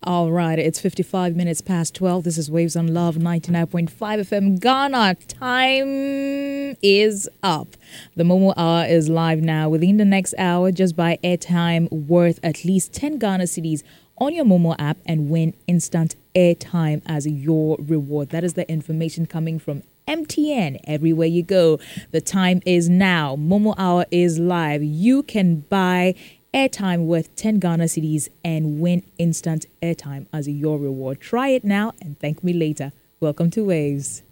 All right, it's 55 minutes past 12. This is Waves on Love 99.5 FM Ghana. Time is up. The Momo Hour is live now. Within the next hour, just buy airtime worth at least 10 Ghana cedis on your Momo app and win instant airtime as your reward. That is the information coming from MTN. Everywhere you go, the time is now. Momo Hour is live. You can buy airtime worth 10 Ghana cedis and win instant airtime as your reward. Try it now and thank me later. Welcome to Waves.